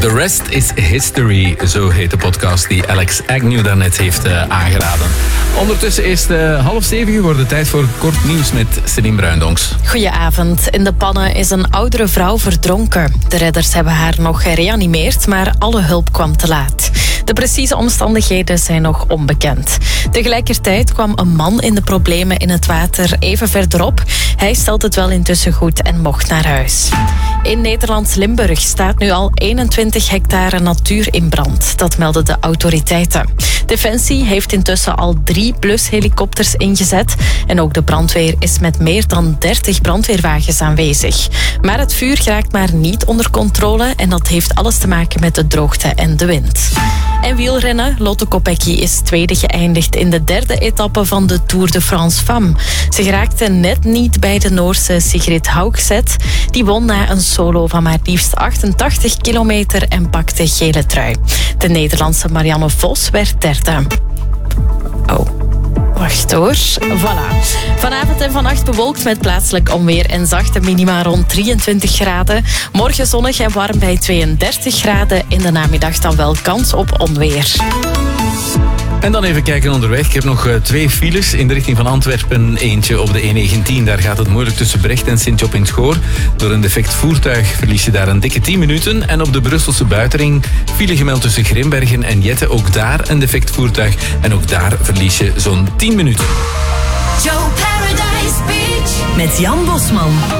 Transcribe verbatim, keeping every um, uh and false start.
The Rest is History, zo heet de podcast die Alex Agnew daarnet heeft uh, aangeraden. Ondertussen is het uh, half zeven geworden. Tijd voor kort nieuws met Celine Bruindonks. Goedenavond. In de pannen is een oudere vrouw verdronken. De redders hebben haar nog gereanimeerd, maar alle hulp kwam te laat. De precieze omstandigheden zijn nog onbekend. Tegelijkertijd kwam een man in de problemen in het water even verderop. Hij stelt het wel intussen goed en mocht naar huis. In Nederlands Limburg staat nu al eenentwintig hectare natuur in brand. Dat melden de autoriteiten. Defensie heeft intussen al drie blushelikopters ingezet. En ook de brandweer is met meer dan dertig brandweerwagens aanwezig. Maar het vuur geraakt maar niet onder controle. En dat heeft alles te maken met de droogte en de wind. En wielrennen. Lotte Kopecky is tweede geëindigd in de derde etappe van de Tour de France Femmes. Ze geraakte net niet bij de Noorse Sigrid Haugset. Die won na een solo van maar liefst achtentachtig kilometer en pakte gele trui. De Nederlandse Marianne Vos werd derde. Oh. Wacht hoor. Voilà. Vanavond en vannacht bewolkt met plaatselijk onweer en zachte minima rond drieëntwintig graden. Morgen zonnig en warm bij tweeëndertig graden. In de namiddag dan wel kans op onweer. En dan even kijken onderweg. Ik heb nog uh, twee files in de richting van Antwerpen. Eentje op de E negentien. Daar gaat het moeilijk tussen Brecht en Sint-Job-in-het-Goor. Door een defect voertuig verlies je daar een dikke tien minuten. En op de Brusselse buitenring file gemeld tussen Grimbergen en Jette. Ook daar een defect voertuig. En ook daar verlies je zo'n tien minuten. Joe Paradise Beach met Jan Bosman.